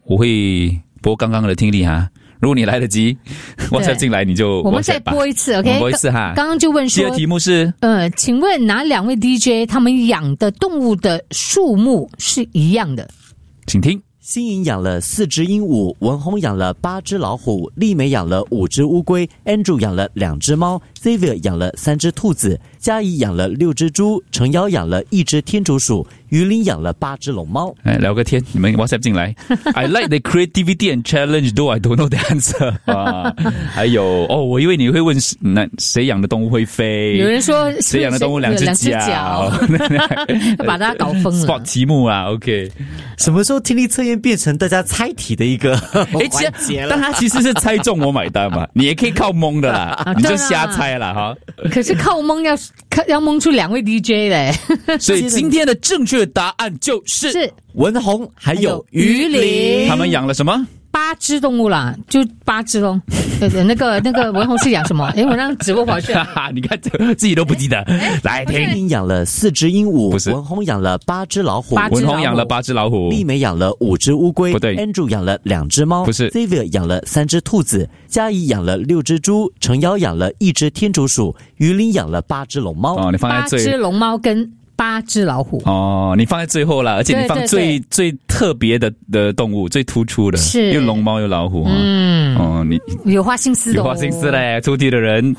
我会播刚刚的听力哈。如果你来得及WhatsApp 进来，你就我们再播一次 OK， 我们播一次哈。 刚刚就问说第二题目是请问哪两位 DJ 他们养的动物的数目是一样的？ 请听。 新颖养了4只鹦鹉，文宏养了8只老虎，丽美养了5只乌龟， Andrew 养了2只猫， Xavier 养了3只兔子，嘉怡养了6只猪，程瑶养了1只天竺鼠，于林养了8只龙猫。 聊个天，你们 WhatsApp 进来。I like the creativity and challenge, though I don't know the answer 还有我以为你会问谁养的动物会飞， 有人说谁养的动物2只脚把大家搞疯了。 spot 题目啊 OK。 什么时候听力测验变成大家猜题的一个环节了？ 但他其实是猜中我买单嘛，你也可以靠蒙的啦，你就瞎猜啦哈。 可是靠蒙要蒙出2位 DJ 嘞。 所以今天的正确答案就是文宏还有于林， 他们养了什么 ？8只动物啦，就8只咯。那个文宏是养什么？我让直播跑去。 你看自己都不记得。来听。 于林养了4只鹦鹉， 不是。 文宏养了8只老虎， 文宏养了8只老虎， 丽美养了5只乌龟， 不对。 Andrew 养了2只猫， 不是。 Xavier 养了3只兔子，嘉怡养了6只猪，程瑶养了1只天竺鼠，于林养了8只龙猫。 你放在最 8只龙猫跟8只老虎你放在最后了，而且你放最特别的动物，最突出的， 是又龙猫又老虎你有花心思的有花心思嘞，出题的人。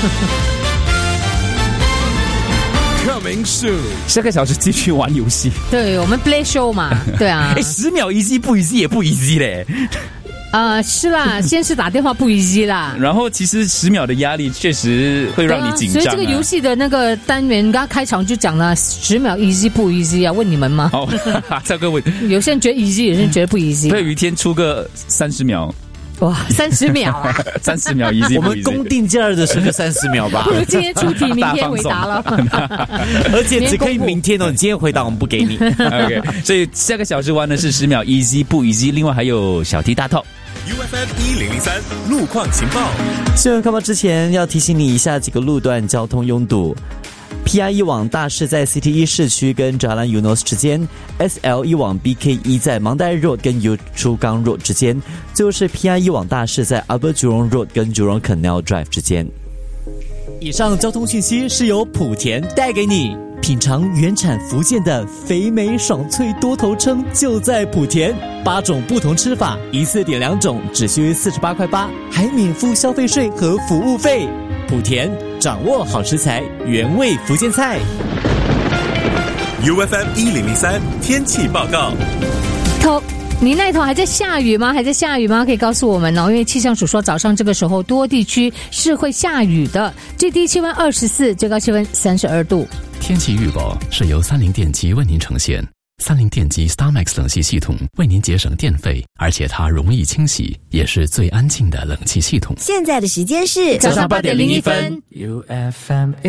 Coming soon， 下个小时继续玩游戏。 对，我们 play show 嘛，对啊。 10秒 easy 不 easy 也不 easy 嘞。 是啦，先是打电话不 easy 啦。 然后其实10秒的压力确实会让你紧张。 所以这个游戏的那个单元，刚刚开场就讲了10秒 easy 不 easy 啊？问你们吗？ 这个问， 有些人觉得 easy， 有些人觉得不 easy。 会有一天出个30秒。 哇，30秒啊 ！30秒 easy 不 easy？ 我们公定假日的时候就30秒吧。 不如今天出题，明天回答了。 而且只可以明天哦，你今天回答我们不给你。 OK， 所以下个小时玩的是10秒 easy 不 easy， 另外还有小题大套。 UFM 1003路况情报。 新闻开播之前要提醒你以下几个路段交通拥堵。PI1 往大市在 CT1 市区跟 Jalan Eunos 之间， SL1 往 BK1 在 Mandai Road 跟 Yio Chu Kang Road 之间，最后是 PI1 往大市在 Upper Jurong Road 跟 Jurong Canal Drive 之间。以上交通讯息是由莆田带给你。品尝原产福建的肥美爽脆多头称就在莆田，8种不同吃法，一次点2种，只需48.8块，还免付消费税和服务费。莆田掌握好食材，原味福建菜。 UFM 1003天气报告。 你那头还在下雨吗？可以告诉我们哦，因为气象署说早上这个时候多地区是会下雨的，最低气温24，最高气温32度。 天气预报是由30电机为您呈现。30电机 StarMax 冷气系统为您节省电费，而且它容易清洗，也是最安静的冷气系统。 现在的时间是早上8点01分。 UFM